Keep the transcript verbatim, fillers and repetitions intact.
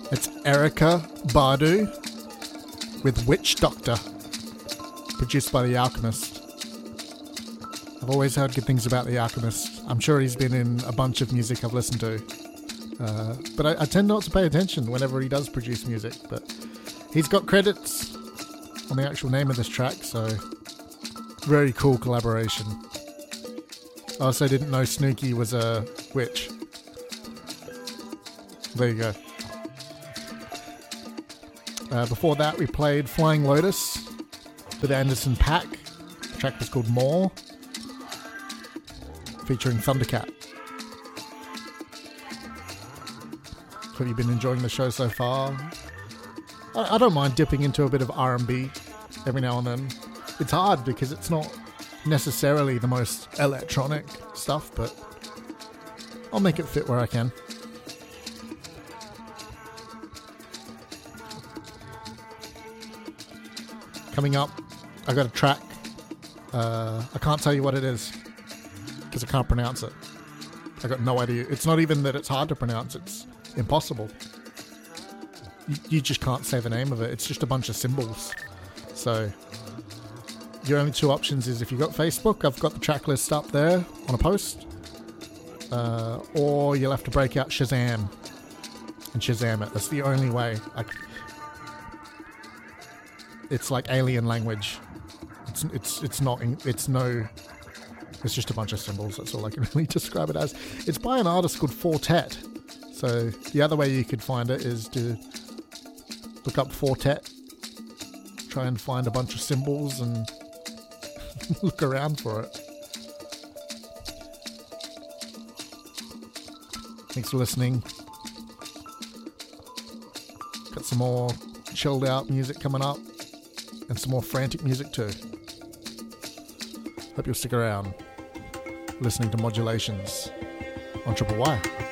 It's Erykah Badu with Witch Doctor, produced by The Alchemist. I've always heard good things about The Alchemist. I'm sure he's been in a bunch of music I've listened to. Uh, but I, I tend not to pay attention whenever he does produce music. But he's got credits on the actual name of this track, so very cool collaboration. I also didn't know Snooki was a witch. There you go. Uh, before that, we played Flying Lotus with Anderson .Paak. The track was called More, featuring Thundercat. Have you been enjoying the show so far? I, I don't mind dipping into a bit of R and B every now and then. It's hard because it's not necessarily the most electronic stuff, but I'll make it fit where I can. Coming up, I got a track. Uh, I can't tell you what it is because I can't pronounce it. I got no idea. It's not even that it's hard to pronounce. It's impossible. You, you just can't say the name of it. It's just a bunch of symbols. So your only two options is if you've got Facebook, I've got the track list up there on a post. Uh, or you'll have to break out Shazam and Shazam it. That's the only way. I, it's like alien language. It's it's it's not. It's no. It's just a bunch of symbols. That's all I can really describe it as. It's by an artist called Fortet. So the other way you could find it is to look up Fortet, try and find a bunch of symbols and look around for it. Thanks for listening. Got some more chilled out music coming up and some more frantic music too. Hope you'll stick around listening to Modulations on Triple Y.